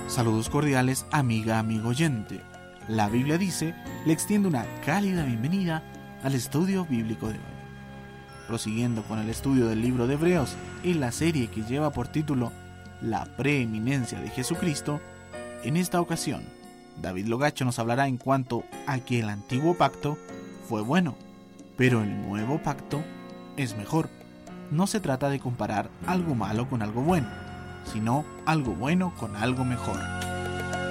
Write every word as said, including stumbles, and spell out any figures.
Saludos cordiales, amiga, amigo oyente. La Biblia dice, le extiendo una cálida bienvenida al estudio bíblico de hoy. Prosiguiendo con el estudio del libro de Hebreos y la serie que lleva por título La preeminencia de Jesucristo, en esta ocasión, David Logacho nos hablará en cuanto a que el antiguo pacto fue bueno, pero el nuevo pacto es mejor. No se trata de comparar algo malo con algo bueno, sino algo bueno con algo mejor.